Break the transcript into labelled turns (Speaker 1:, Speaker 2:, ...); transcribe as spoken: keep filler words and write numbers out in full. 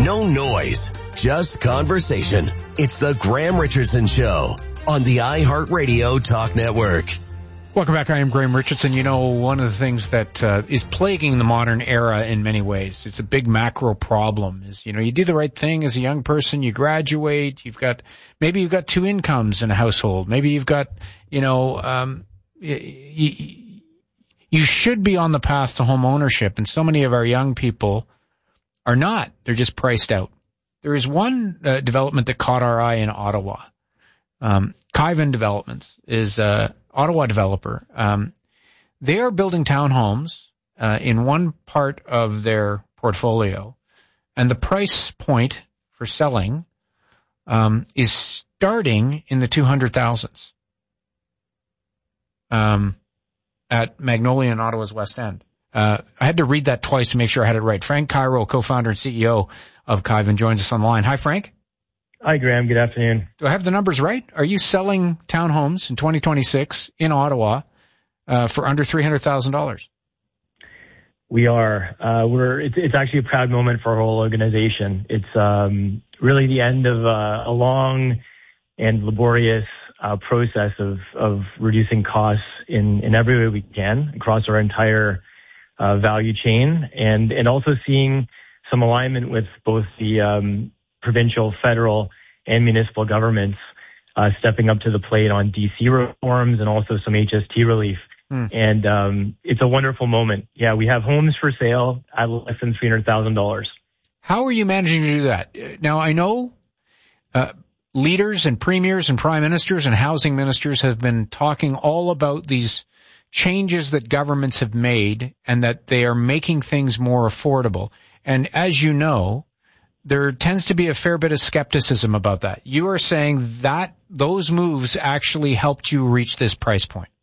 Speaker 1: No noise, just conversation. It's the Graham Richardson Show on the iHeartRadio Talk Network.
Speaker 2: Welcome back. I am Graham Richardson. You know, one of the things that uh, is plaguing the modern era in many ways, it's a big macro problem, is, you know, you do the right thing as a young person, you graduate, you've got, maybe you've got two incomes in a household, maybe you've got, you know, um, you, you should be on the path to home ownership, and so many of our young people are not. They're just priced out. There is one uh, development that caught our eye in Ottawa. Um, Kaiven Developments is uh Ottawa developer. Um, they are building townhomes uh, in one part of their portfolio, and the price point for selling um, is starting in the two hundred thousands um, at Magnolia and Ottawa's West End. Uh, I had to read that twice to make sure I had it right. Frank Cairo, co-founder and C E O of Kaiven, joins us on the line. Hi, Frank.
Speaker 3: Hi, Graham. Good afternoon.
Speaker 2: Do I have the numbers right? Are you selling townhomes in twenty twenty-six in Ottawa uh, for under three hundred thousand dollars?
Speaker 3: We are. Uh, we're. It's, it's actually a proud moment for our whole organization. It's um, really the end of uh, a long and laborious uh, process of, of reducing costs in, in every way we can across our entire uh, value chain, and, and also seeing some alignment with both the um, provincial, federal, and municipal governments uh, stepping up to the plate on D C reforms and also some H S T relief. Mm. And um, it's a wonderful moment. Yeah, we have homes for sale at less than three hundred thousand dollars.
Speaker 2: How are you managing to do that? Now, I know uh, leaders and premiers and prime ministers and housing ministers have been talking all about these changes that governments have made and that they are making things more affordable. And as you know, there tends to be a fair bit of skepticism about that. You are saying that those moves actually helped you reach this price point.